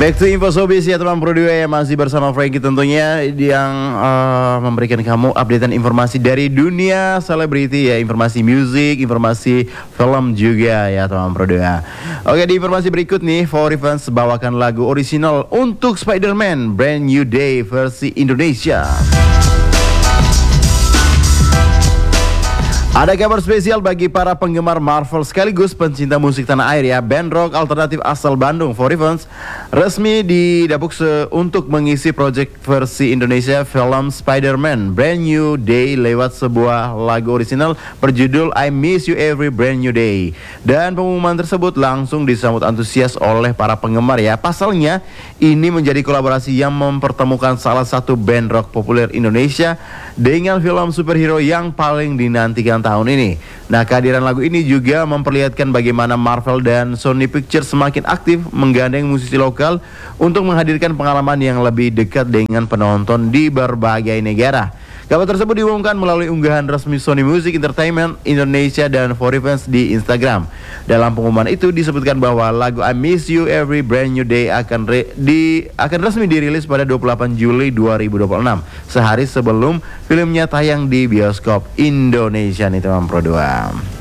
Back to Info Showbiz ya teman Pro 2 ya, masih bersama Frankie tentunya yang memberikan kamu updatean informasi dari dunia selebriti ya, informasi musik, informasi film juga ya teman Pro 2. Oke, di informasi berikut nih, For Fans bawakan lagu original untuk Spider-Man Brand New Day versi Indonesia. Ada kabar spesial bagi para penggemar Marvel sekaligus pencinta musik tanah air ya. Band rock alternatif asal Bandung, For Fans, resmi didapuk untuk mengisi proyek versi Indonesia film Spider-Man Brand New Day lewat sebuah lagu original berjudul I Miss You Every Brand New Day. Dan pengumuman tersebut langsung disambut antusias oleh para penggemar ya. Pasalnya ini menjadi kolaborasi yang mempertemukan salah satu band rock populer Indonesia dengan film superhero yang paling dinantikan tahun ini. Nah, kehadiran lagu ini juga memperlihatkan bagaimana Marvel dan Sony Pictures semakin aktif menggandeng musisi lokal untuk menghadirkan pengalaman yang lebih dekat dengan penonton di berbagai negara. Kabar tersebut diumumkan melalui unggahan resmi Sony Music Entertainment Indonesia dan For Fans di Instagram. Dalam pengumuman itu disebutkan bahwa lagu I Miss You Every Brand New Day akan resmi dirilis pada 28 Juli 2026, sehari sebelum filmnya tayang di bioskop Indonesia nih teman Pro 2.